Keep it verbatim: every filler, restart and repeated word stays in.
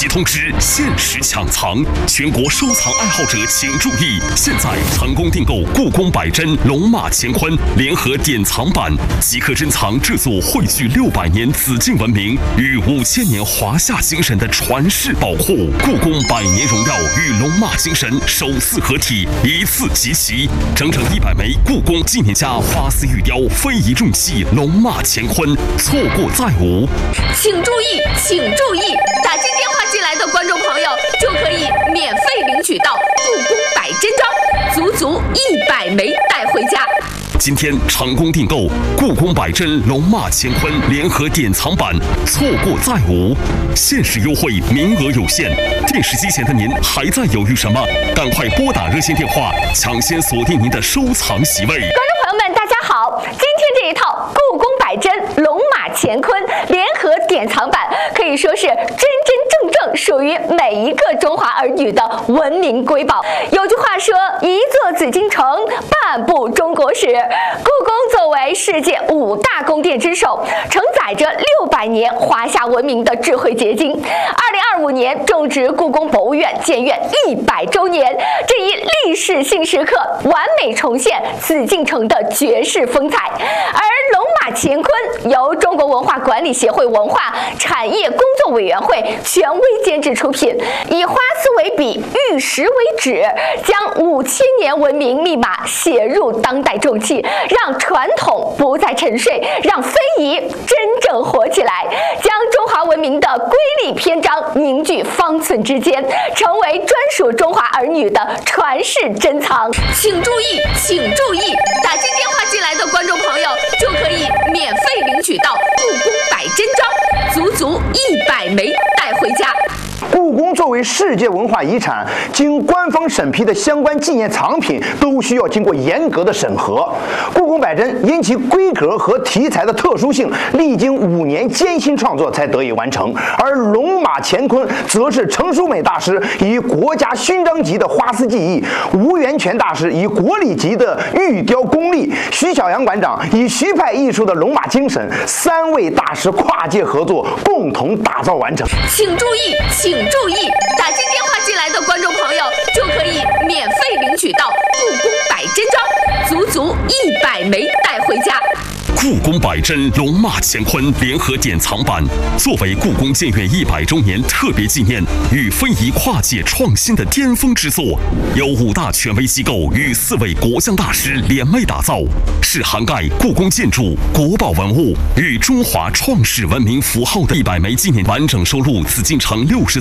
通知：限时抢藏，全国收藏爱好者请注意！现在成功订购故宫百珍龙马乾坤联合典藏版，即可珍藏这座汇聚六百年紫禁文明与五千年华夏精神的传世宝库。故宫百年荣耀与龙马精神首次合体，一次集齐，整整一百枚故宫纪念家花丝玉雕非遗重器龙马乾坤，错过再无。 请注意，请注意！打进电话进来的观众朋友就可以免费领取到故宫百珍装，足足一百枚带回家。 今天成功订购故宫百珍龙马乾坤联合典藏版，错过再无，限时优惠，名额有限。电视机前的您还在犹豫什么？赶快拨打热线电话，抢先锁定您的收藏席位。 观众朋友们，大家好！今天这一套故宫百珍龙马乾坤联合典藏版，可以说是真真正正属于每一个中华儿女的文明瑰宝。有句话说：“一座紫禁城，半部中国史。”故宫作为世界五大宫殿之首，承载着六百年华夏文明的智慧结晶。二零二五年正值故宫博物院建院一百周年，这一历史性时刻完美重现紫禁城的绝世风采。而龙马乾坤由中国文化管理协会文化产业工作委员会权威监制出品，以花丝为笔，玉石为纸，将五千年文明密码写入当代重器，让传统不再沉睡，让非遗真正活起来，将中华文明的瑰丽篇章凝聚方寸之间，成为专属中华儿女的传世珍藏。请注意，请注意！打进电话进来的观众朋友就可以免费领取到故宫百珍装，足足一百枚带回家。 故宫作为世界文化遗产，经官方审批的相关纪念藏品都需要经过严格的审核。故宫百珍因其规格和题材的特殊性，历经五年艰辛创作才得以完成。而龙马乾坤则是程淑美大师以国家勋章级的花丝技艺，吴源泉大师以国礼级的玉雕功力，徐小阳馆长以徐派艺术的龙马精神，三位大师跨界合作，共同打造完成。 请注意，请注意！打进电话进来的观众朋友就可以免费领取到故宫百珍装，足足一百枚带回家。 故宫百珍龙马乾坤联合典藏版作为故宫建院一百周年特别纪念与非遗跨界创新的巅峰之作，由五大权威机构与四位国匠大师联袂打造，是涵盖故宫建筑、国宝文物与中华创世文明符号的一百枚纪念，完整收录紫禁城六十